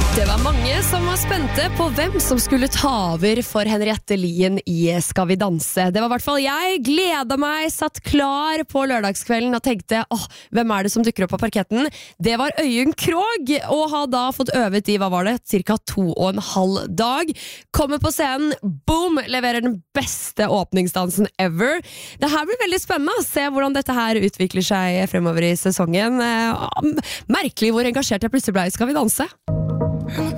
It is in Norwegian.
Det var mange som var spente på hvem som skulle ta over for Henriette Lien i Skal vi danse. Det var I hvert fall jeg. Gledet meg, satt klar på lørdagskvelden og tenkte, hvem det som dukker opp på parketten? Det var Øyunn Krogh, og har da fått øvet I, hva var det? Cirka 2,5 dag. Kommer på scenen, boom, leverer den beste åpningsdansen ever. Det her blir veldig spennende, se hvordan dette her utvikler seg fremover I sesongen. Merkelig hvor engasjert jeg plutselig ble I Skal vi danse.